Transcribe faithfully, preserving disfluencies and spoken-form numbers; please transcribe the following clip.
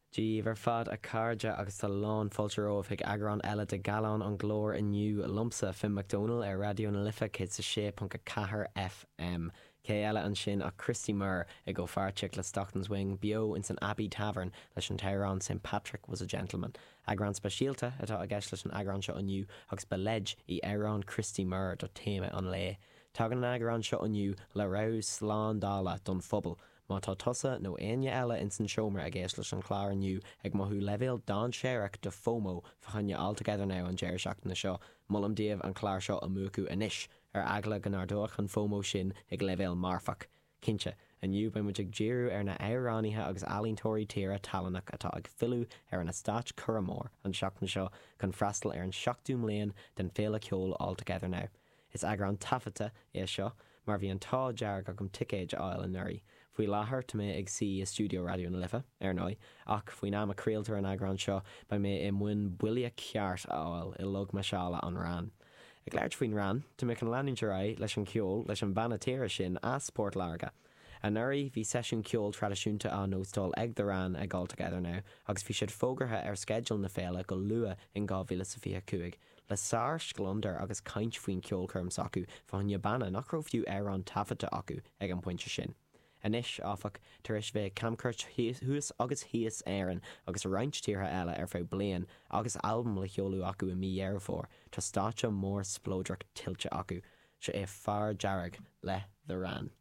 Dí bhar fad a cairde agus tá lán fáilteóibh ag agran eile de galán an glór inniu lumsa Finn McDonald ar radio na lifa cé sa sé punca cahar F M. Cé eile an sin a Christy Murr ag go fearrteach le Stockton's Wing bio in san Abbey Tavern leis an Tyrone Saint Patrick was a gentleman. Agran speisialta atá a gceist leis an agran seo inniu agus beledge i Aaron Christy Murr do téime an lé. Tagan an agran seo inniu le rás slán dála don phobal. Má tá tusa nó aine eile in san seomra a ggéis leis an chláir inniu ag mothú levéal Don Sherrick de FOMO fahanne altogether now an deir seach na seo, mullam díobh an chláir seo a múcu inis ar agla gan ardóach an FOMO sin ag levéal marfach. Cinse, aniu ba muid ag díú ar na éiránithe agus alíntóirí tíre talannach atá ag fiú ar an Estáit Curramór an seach na seo chun freastal ar an seachtú mbliain den féle ceol altogether now. Is agran tafata é seo, mar bhí an tá dearg agam ticéid áil an nuirí. Fuoi láthair tá mé ag si i Studio Radio na Lifa, ar nói, ach faoin am a creaaltar an agran seo ba mé i muin buile ceart áil i log me seála an ran. Ag leirt faoin ran, tá mé an leanúntar leis an ceol leis an banatéire sin as Port Larga. An nuirí bhí seisiún ceol tradiisiúnta an nóstáil ag de ran ag altogether now, agus bhí siad fógartha ar schedule na féile go lua in two thousand fifty. Le sár sglondar agus caint faoin ceolcurm sacu fahanne banna nach raibh fiú ar an tafata acu ag an pointe sin. Anis áfach tar éis bheith camcuirt thuas agus híos éireann agus roinnt tíortha eile ar fá bliain agus albumm le cheolú acu i mí dhearfór tá státe mór splóideach tiltte acu, se é fearr dearg le the ran.